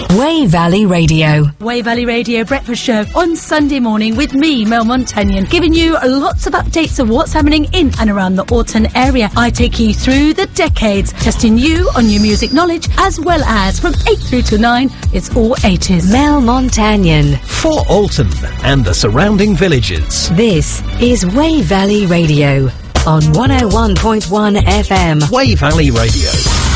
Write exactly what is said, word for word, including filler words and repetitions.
Wey Valley Radio. Wey Valley Radio Breakfast Show on Sunday morning with me, Mel Montagnon, giving you lots of updates of what's happening in and around the Alton area. I take you through the decades, testing you on your music knowledge, as well as from eight through to nine, it's all eighties. Mel Montagnon. For Alton and the surrounding villages. This is Wey Valley Radio on one oh one point one F M. Wey Valley Radio.